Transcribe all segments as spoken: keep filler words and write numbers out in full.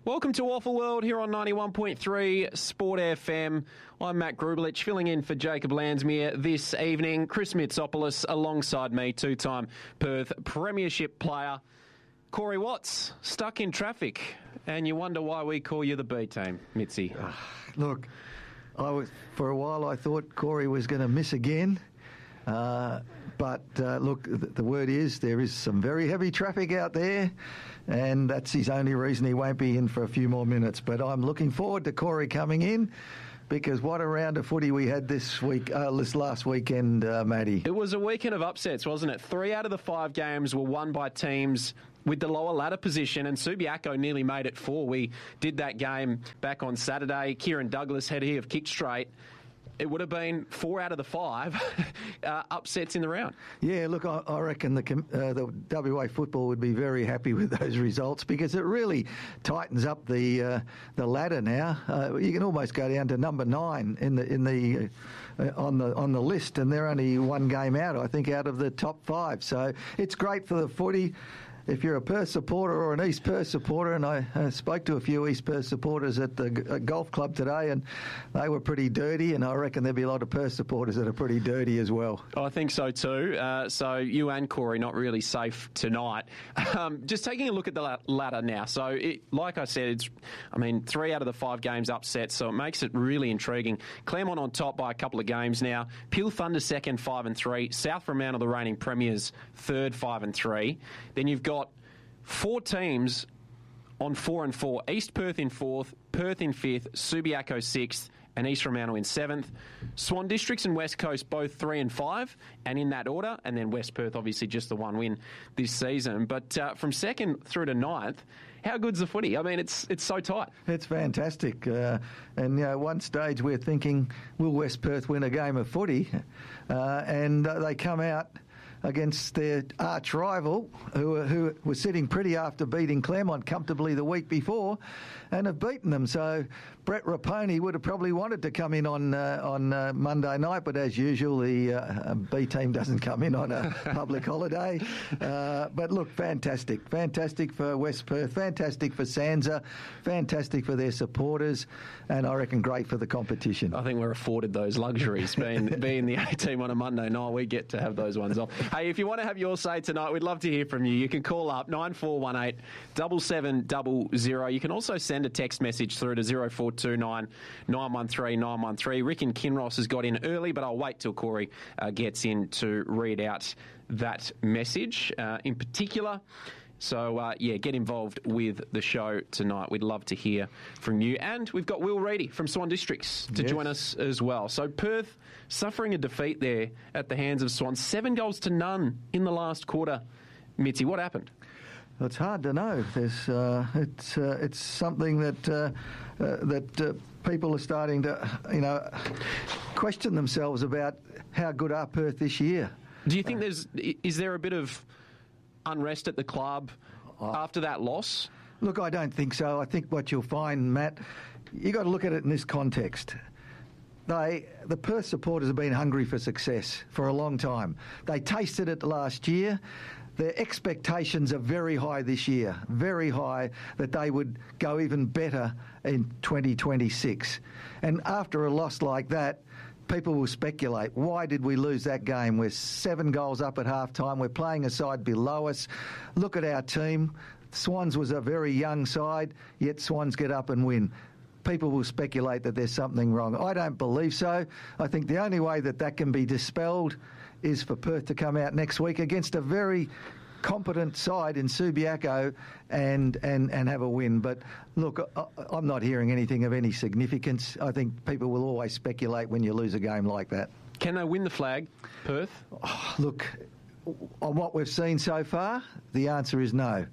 Welcome to Awful World here on ninety-one point three Sport F M. I'm Matt Grubelich, filling in for Jacob Landsmere this evening. Chris Mitsopoulos alongside me, two-time Perth Premiership player. Corey Watts, stuck in traffic, and you wonder why we call you the B team, Mitzi. Uh, look, I was, for a while I thought Corey was going to miss again. Uh, but uh, look, the, the word is there is some very heavy traffic out there, and that's his only reason he won't be in for a few more minutes. But I'm looking forward to Corey coming in, because what a round of footy we had this week, uh, this last weekend, uh, Matty. It was a weekend of upsets, wasn't it? Three out of the five games were won by teams with the lower ladder position, and Subiaco nearly made it four. We did that game back on Saturday. Kieran Douglas, head he of kick straight. It would have been four out of the five uh, upsets in the round. Yeah, look, I, I reckon the uh, the W A football would be very happy with those results, because it really tightens up the uh, the ladder now. Uh, you can almost go down to number nine in the in the uh, on the on the list, and they're only one game out, I think, out of the top five. So it's great for the footy. If you're a Perth supporter or an East Perth supporter, and I uh, spoke to a few East Perth supporters at the g- golf club today, and they were pretty dirty, and I reckon there'll be a lot of Perth supporters that are pretty dirty as well. I think so too. Uh, so you and Corey not really safe tonight. Um, just taking a look at the ladder now. So it, like I said, it's I mean three out of the five games upset, so it makes it really intriguing. Claremont on top by a couple of games now. Peel Thunder second, five and three. South Fremantle, the reigning premiers, third, five and three. Then you've got four teams on four and four. East Perth in fourth, Perth in fifth, Subiaco sixth, and East Fremantle in seventh. Swan Districts and West Coast both three and five, and in that order. And then West Perth obviously just the one win this season. But uh, from second through to ninth, how good's the footy? I mean, it's it's so tight. It's fantastic. Uh, and, you know, one stage we're thinking, will West Perth win a game of footy? Uh, and uh, they come out against their arch rival, who, who was sitting pretty after beating Claremont comfortably the week before, and have beaten them. So Brett Raponi would have probably wanted to come in on uh, on uh, Monday night, but as usual, the uh, B team doesn't come in on a public holiday. Uh, but look, fantastic. Fantastic for West Perth, fantastic for Sansa, fantastic for their supporters, and I reckon great for the competition. I think we're afforded those luxuries. Being, being the A team on a Monday night, we get to have those ones off. Hey, if you want to have your say tonight, we'd love to hear from you. You can call up nine four one eight, seven seven zero zero. You can also send a text message through to zero four two nine, nine one three, nine one three. Rick and Kinross has got in early, but I'll wait till Corey uh, gets in to read out that message uh, in particular. So, uh, yeah, get involved with the show tonight. We'd love to hear from you. And we've got Will Reedy from Swan Districts to yes. join us as well. So Perth suffering a defeat there at the hands of Swans. Seven goals to none in the last quarter. Mitzi, what happened? Well, it's hard to know. There's, uh, it's uh, it's something that uh, uh, that uh, people are starting to, you know, question themselves about how good are Perth this year. Do you think there's is there a bit of unrest at the club after that loss? Look, I don't think so. I think what you'll find, Matt, you got to look at it in this context. They, the Perth supporters have been hungry for success for a long time. They tasted it last year. Their expectations are very high this year, very high, that they would go even better in twenty twenty-six. And after a loss like that, people will speculate, why did we lose that game? We're seven goals up at half-time. We're playing a side below us. Look at our team. Swans was a very young side, yet Swans get up and win. People will speculate that there's something wrong. I don't believe so. I think the only way that that can be dispelled is for Perth to come out next week against a very competent side in Subiaco and, and, and have a win. But look, I, I'm not hearing anything of any significance. I think people will always speculate when you lose a game like that. Can they win the flag, Perth? Oh, look, on what we've seen so far, the answer is no.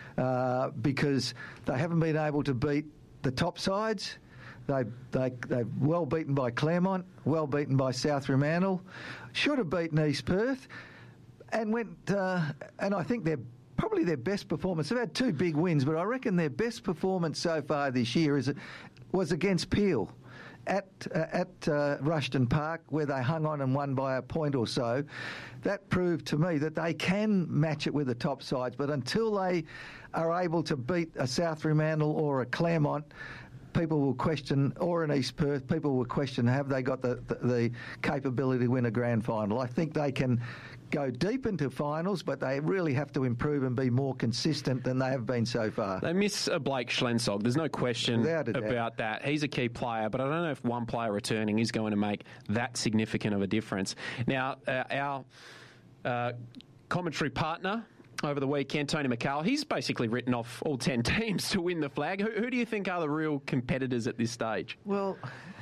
Uh, because they haven't been able to beat the top sides. They, they, they're well beaten by Claremont, well beaten by South Fremantle, should have beaten East Perth, and went. Uh, and I think they're probably their best performance. They've had two big wins, but I reckon their best performance so far this year is was against Peel at uh, at uh, Rushton Park, where they hung on and won by a point or so. That proved to me that they can match it with the top sides, but until they are able to beat a South Fremantle or a Claremont, people will question, or in East Perth, people will question, have they got the, the, the capability to win a grand final? I think they can go deep into finals, but they really have to improve and be more consistent than they have been so far. They miss a Blake Schlensog. There's no question Without a doubt. about that. He's a key player, but I don't know if one player returning is going to make that significant of a difference. Now, uh, our uh, commentary partner over the weekend, Tony McCall, he's basically written off all ten teams to win the flag. Who, who do you think are the real competitors at this stage? Well,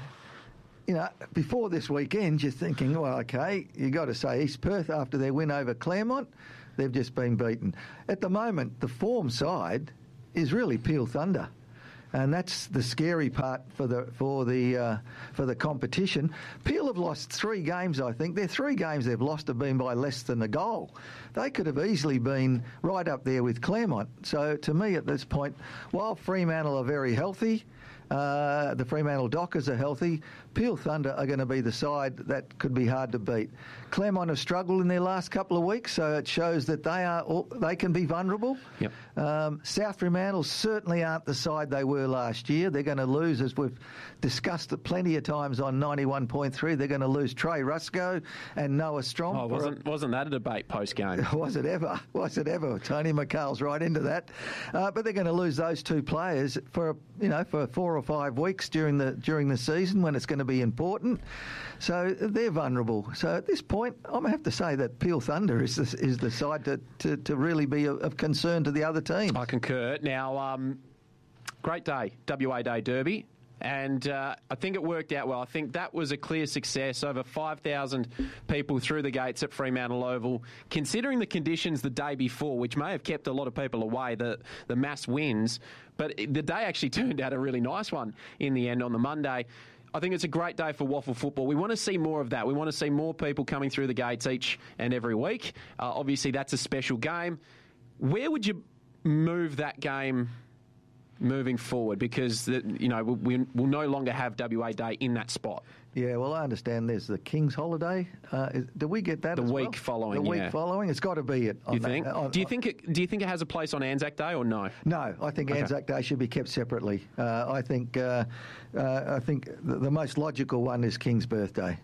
you know, before this weekend, you're thinking, well, OK, you got to say East Perth, after their win over Claremont, they've just been beaten. At the moment, the form side is really Peel Thunder. And that's the scary part for the for the uh, for the competition. Peel have lost three games, I think. Their three games they've lost have been by less than a goal. They could have easily been right up there with Claremont. So to me at this point, while Fremantle are very healthy, uh, the Fremantle Dockers are healthy, Peel Thunder are going to be the side that could be hard to beat. Claremont have struggled in their last couple of weeks, so it shows that they are they can be vulnerable. Yep. Um, South Fremantle certainly aren't the side they were last year. They're going to lose, as we've discussed it plenty of times on ninety-one point three, they're going to lose Trey Rusco and Noah Strong. Oh, wasn't, a, wasn't that a debate post-game? Was it ever? Was it ever? Tony McCall's right into that. Uh, but they're going to lose those two players for, you know, for four or five weeks during the during the season when it's going to be important. So they're vulnerable. So at this point, I'm going to have to say that Peel Thunder is the, is the side to, to, to really be of, of concern to the other teams. I concur. Now, um, great day, W A Day Derby. And uh, I think it worked out well. I think that was a clear success. Over five thousand people through the gates at Fremantle Oval. Considering the conditions the day before, which may have kept a lot of people away, the, the mass winds, but the day actually turned out a really nice one in the end on the Monday. I think it's a great day for waffle football. We want to see more of that. We want to see more people coming through the gates each and every week. Uh, obviously, that's a special game. Where would you move that game moving forward? Because, the, you know, we, we'll no longer have W A Day in that spot. Yeah, well, I understand there's the King's holiday. Uh, is, do we get that the as week well? following? The yeah. week following, it's got to be it. Do you think? That, on, do you think? It, do you think it has a place on Anzac Day or no? No, I think okay. Anzac Day should be kept separately. Uh, I think uh, uh, I think the, the most logical one is King's birthday.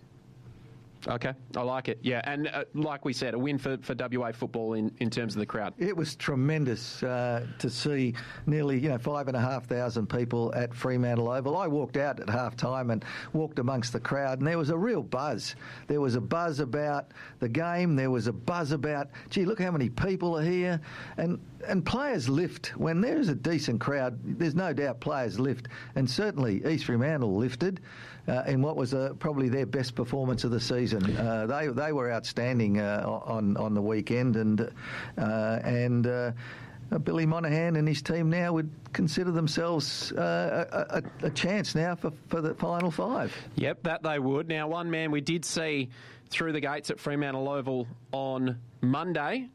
Okay, I like it. Yeah, and uh, like we said, a win for, for W A football in, in terms of the crowd. It was tremendous uh, to see nearly you know five and a half thousand people at Fremantle Oval. I walked out at half time and walked amongst the crowd, and there was a real buzz. There was a buzz about the game. There was a buzz about, gee, look how many people are here, and and players lift when there is a decent crowd. There's no doubt players lift, and certainly East Fremantle lifted. Uh, in what was uh, probably their best performance of the season. Uh, they they were outstanding uh, on on the weekend, and uh, and uh, Billy Monahan and his team now would consider themselves uh, a, a, a chance now for, for the final five. Yep, that they would. Now, one man we did see through the gates at Fremantle Oval on Monday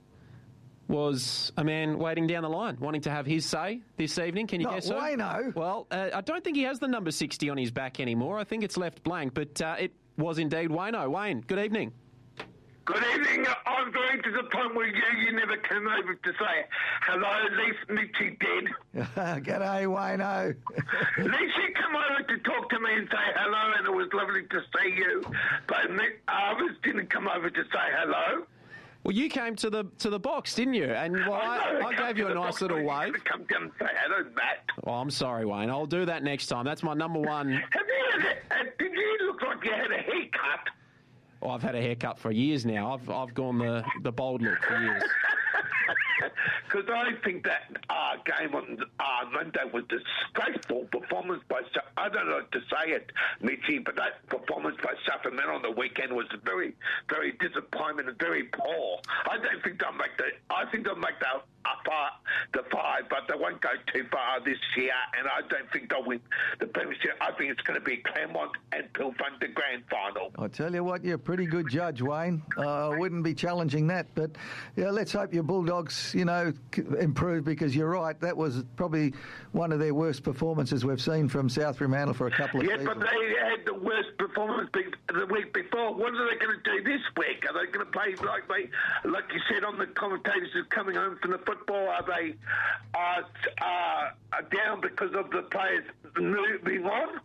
was a man waiting down the line, wanting to have his say this evening. Can you Not guess who? Wayno. Well, uh, I don't think he has the number sixty on his back anymore. I think it's left blank, but uh, it was indeed Wayno. Wayne, good evening. Good evening. I'm very disappointed with you. You never came over to say hello. At least Mitchie did. G'day, Wayno. At least you come over to talk to me and say hello, and it was lovely to see you. But others didn't come over to say hello. Well, you came to the to the box, didn't you? And well, I, I, I gave you a nice little wave. Come down and say hello, Matt. Oh, I'm sorry, Wayne. I'll do that next time. That's my number one. Have you had a, uh, did you look like you had a haircut? Oh, I've had a haircut for years now. I've I've gone the, the bold look for years. Because I think that uh, game on uh, Monday was disgraceful performance by, I don't know how to say it, Mitchie, but that performance by Sacramento on the weekend was very, very disappointment and very poor. I don't think they'll make the, I think they'll make the, uh, far, the five, but they won't go too far this year, and I don't think they'll win the premiership. I think it's going to be Claremont and Peel Thunder grand final. I tell you what, you're a pretty good judge, Wayne. Uh, I wouldn't be challenging that, but yeah, let's hope your Bulldogs you know, c- improve, because you're right, that was probably one of their worst performances we've seen from South Fremantle for a couple of Yeah, seasons. but they had the worst performance be- the week before. What are they going to do this week? Are they going to play like they, like you said on the commentators who's coming home from the football? Are they uh, uh, down because of the players moving on?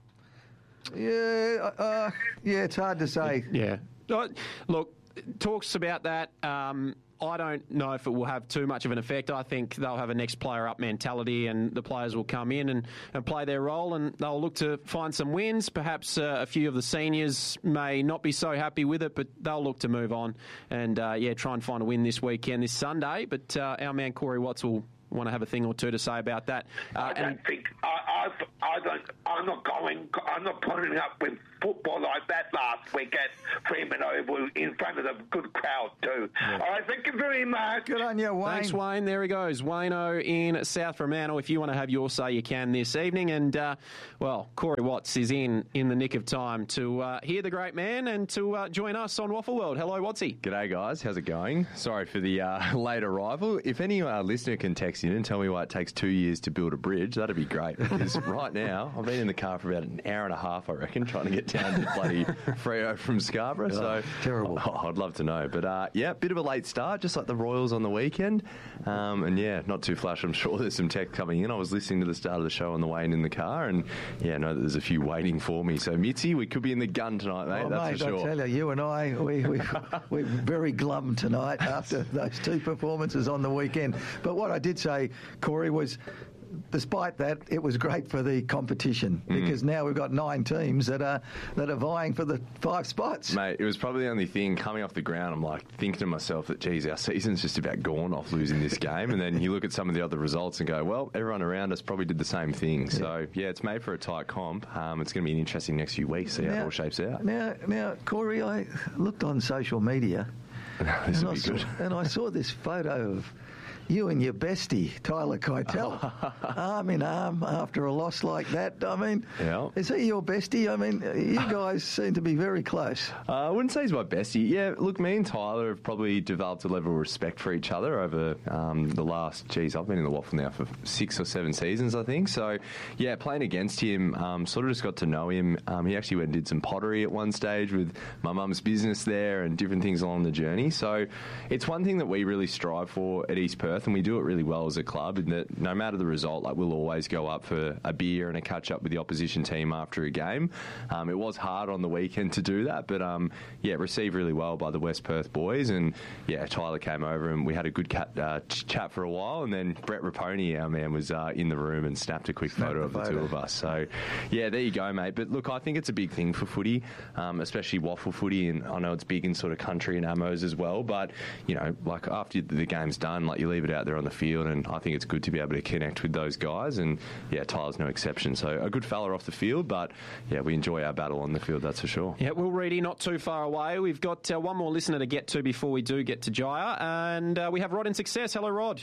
Yeah, uh, yeah, it's hard to say. Yeah. Uh, Look, talks about that. Um, I don't know if it will have too much of an effect. I think they'll have a next player up mentality, and the players will come in and, and play their role, and they'll look to find some wins. Perhaps uh, a few of the seniors may not be so happy with it, but they'll look to move on and, uh, yeah, try and find a win this weekend, this Sunday. But uh, our man Corey Watts will want to have a thing or two to say about that. Uh, I don't and think I, I, I don't. I'm not going. I'm not putting up with football like that last week at Fremantle in front of the good crowd too. Yeah. All right, thank you very much. Good on you, Wayne. Thanks, Wayne. There he goes. Wayno in South Fremantle. If you want to have your say, you can this evening. And, uh, well, Corey Watts is in in the nick of time to uh, hear the great man and to uh, join us on Waffle World. Hello, Wattsy. G'day, guys. How's it going? Sorry for the uh, late arrival. If any uh, listener can text in and tell me why it takes two years to build a bridge, that'd be great. Because right now, I've been in the car for about an hour and a half, I reckon, trying to get down to bloody Freo from Scarborough. Oh, so terrible. Oh, I'd love to know. But, uh, yeah, bit of a late start, just like the Royals on the weekend. Um, and, yeah, not too flash. I'm sure there's some tech coming in. I was listening to the start of the show on the way in, in the car, and, yeah, I know that there's a few waiting for me. So, Mitzi, we could be in the gun tonight, mate. Oh, that's mate, for sure. I tell you, you and I, we, we, we're very glum tonight after those two performances on the weekend. But what I did say, Corey, was despite that, it was great for the competition, because mm. now we've got nine teams that are that are vying for the five spots. Mate, it was probably the only thing coming off the ground. I'm like thinking to myself that, geez, our season's just about gone off losing this game. And then you look at some of the other results and go, well, everyone around us probably did the same thing. Yeah. So, yeah, it's made for a tight comp. Um, it's going to be an interesting next few weeks, see how now, it all shapes out. Now, now, Corey, I looked on social media this and, will I be saw, good. and I saw this photo of you and your bestie, Tyler Keitel, arm in arm after a loss like that. I mean, yeah. Is he your bestie? I mean, you guys seem to be very close. Uh, I wouldn't say he's my bestie. Yeah, look, me and Tyler have probably developed a level of respect for each other over um, the last, geez, I've been in the Waffle now for six or seven seasons, I think. So, yeah, playing against him, um, sort of just got to know him. Um, he actually went and did some pottery at one stage with my mum's business there and different things along the journey. So it's one thing that we really strive for at East Perth, and we do it really well as a club, in that no matter the result, like, we'll always go up for a beer and a catch up with the opposition team after a game. Um, it was hard on the weekend to do that, but um, yeah, received really well by the West Perth boys, and yeah, Tyler came over and we had a good cat, uh, chat for a while, and then Brett Raponi, our man, was uh, in the room and snapped a quick photo of the two of us. So yeah, there you go, mate. But look, I think it's a big thing for footy, um, especially waffle footy, and I know it's big in sort of country and Amos as well, but you know, like after the game's done, like, you leave it out there on the field, and I think it's good to be able to connect with those guys, and yeah, Tyler's no exception. So a good fella off the field, but yeah, we enjoy our battle on the field, that's for sure. Yeah, Will Reedy, not too far away. We've got uh, one more listener to get to before we do get to Jaya, and uh, we have Rod in Success. Hello, Rod.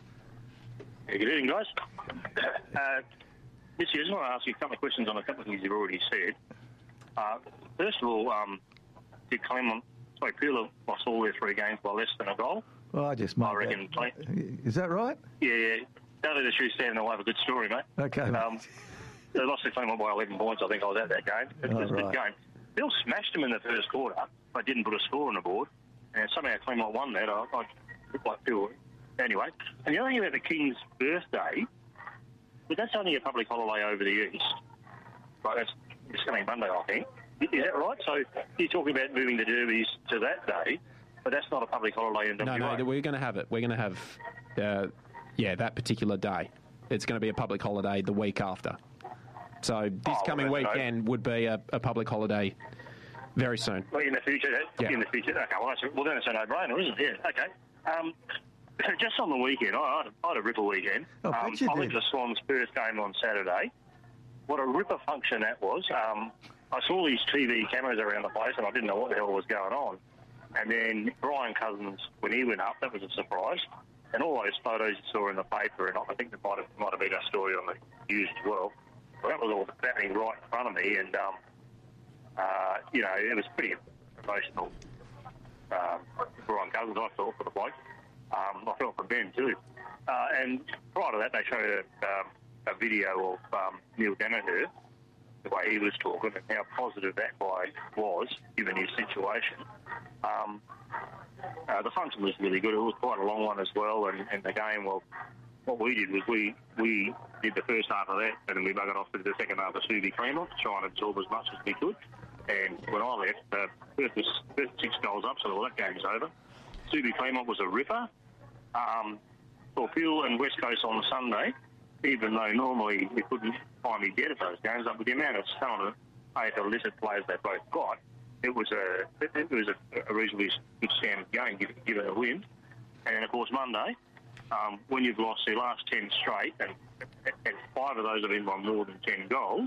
Yeah, good evening, guys. Uh, this year, I just want to ask you a couple of questions on a couple of things you've already said. Uh, first of all, um, did Clement, sorry, Pula lost all their three games by less than a goal? Well, I just might. I reckon. That. Is that right? Yeah, yeah. Don't let the shoe stand in the way of a good story, mate. Okay. Um, they lost to Clement by eleven points. I think I was at that game. It was oh, a good right. game. Bill smashed them in the first quarter, but didn't put a score on the board. And somehow Clement won that. I, I looked like Bill. Anyway, and the other thing about the King's birthday, but that's only a public holiday over the East. Right, that's this coming Monday, I think. Is that right? So you're talking about moving the derbies to that day, but that's not a public holiday in W A. No, no, we're going to have it. We're going to have, uh, yeah, that particular day. It's going to be a public holiday the week after. So this oh, coming well, weekend no. would be a, a public holiday very soon. Well, in the future, yeah. in the future. Okay, well, that's, well then it's a no-brainer, isn't it? Yeah, okay. Um, just on the weekend, I had, I had a ripper weekend. Oh, um, bet you I went did. to the Swans' Perth game on Saturday. What a ripper function that was. Um, I saw these T V cameras around the place, and I didn't know what the hell was going on. And then Brian Cousins, when he went up, that was a surprise. And all those photos you saw in the paper, and I think there might have, might have been a story on the news as well. Well, that was all happening right in front of me, and, um, uh, you know, it was pretty emotional. Um, Brian Cousins, I thought, for the bloke. Um, I felt for Ben too. Uh, and prior to that, they showed a, um, a video of um, Neil Danaher, the way he was talking and how positive that guy was, given his situation. Um, uh, the function was really good. It was quite a long one as well, and, and the game, well, what we did was we, we did the first half of that, and then we buggered off to the second half of Subi Fremont to try and absorb as much as we could. And when I left, uh, Perth was Perth six goals up, so well, that game's over. Subi Fremont was a ripper. Um, for Peel and West Coast on Sunday, even though normally we couldn't find me dead at those games, but with the amount of talented A F L listed players they both got, it was a it, it was a, a reasonably good standard game, given, given a win. And then, of course, Monday, um, when you've lost the last ten straight, and, and five of those have been by more than ten goals,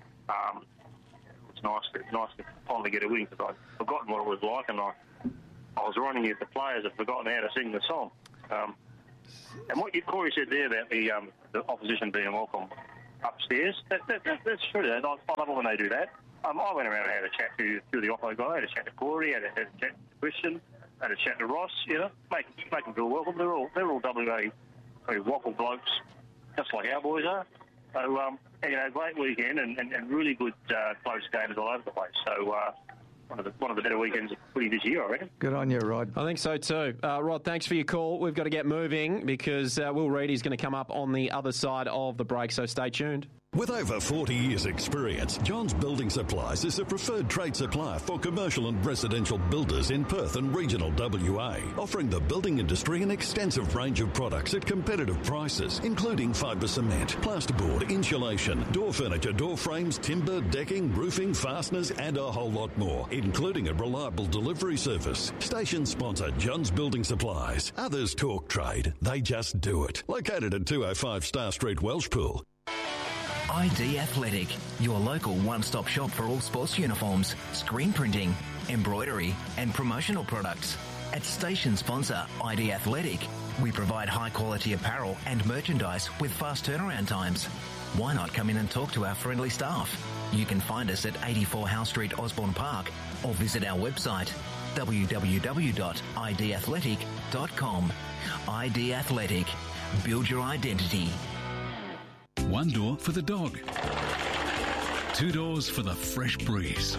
um, it's nice to, nice to finally get a win, because I'd forgotten what it was like, and I, I was running at the players had forgotten how to sing the song. Um, and what you, Corey said there about the, um, the opposition being welcome upstairs, that, that, that, that's true. I, I love it when they do that. Um, I went around and had a chat to, to the Oppo guy, had a chat to Corey, had a, had a chat to Christian, had a chat to Ross, you know, make, make them feel welcome. They're all, they're all W A waffle blokes, just like our boys are. So, um, you know, great weekend and, and, and really good uh, close games all over the place. So, uh, One of, the, one of the better weekends of footy this year, I reckon. Good on you, Rod. I think so too. Uh, Rod, thanks for your call. We've got to get moving because uh, Will Reedy's going to come up on the other side of the break, so stay tuned. With over forty years' experience, Johns Building Supplies is a preferred trade supplier for commercial and residential builders in Perth and regional W A, offering the building industry an extensive range of products at competitive prices, including fibre cement, plasterboard, insulation, door furniture, door frames, timber, decking, roofing, fasteners, and a whole lot more, including a reliable delivery service. Station sponsor Johns Building Supplies. Others talk trade, they just do it. Located at two oh five Star Street, Welshpool. I D Athletic, your local one-stop shop for all sports uniforms, screen printing, embroidery and promotional products. At station sponsor I D Athletic, we provide high-quality apparel and merchandise with fast turnaround times. Why not come in and talk to our friendly staff? You can find us at eighty-four Howe Street, Osborne Park, or visit our website w w w dot i d athletic dot com. I D Athletic. Build your identity. One door for the dog. Two doors for the fresh breeze.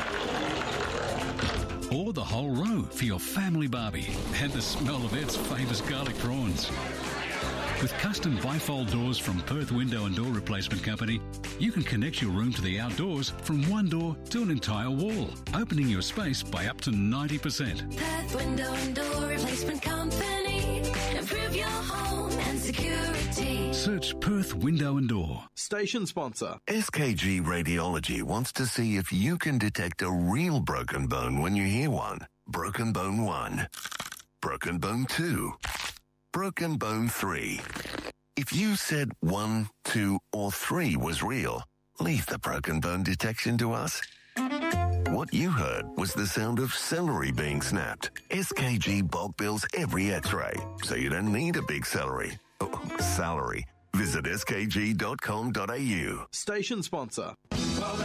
Or the whole row for your family barbie and the smell of Ed's famous garlic prawns. With custom bifold doors from Perth Window and Door Replacement Company, you can connect your room to the outdoors from one door to an entire wall, opening your space by up to ninety percent. Perth Window and Door Replacement Company. Improve your home and security. Search Perth Window and Door. Station sponsor. S K G Radiology wants to see if you can detect a real broken bone when you hear one. Broken bone one. Broken bone two. Broken bone three. If you said one, two, or three was real, leave the broken bone detection to us. What you heard was the sound of celery being snapped. S K G bulk bills every x-ray, so you don't need a big celery. Oh, salary. Visit s k g dot com dot a u. Station sponsor.